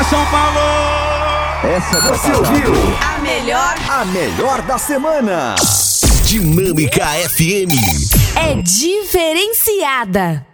São Paulo! Essa Você ouviu? A melhor Da semana. Dinâmica FM. É diferenciada.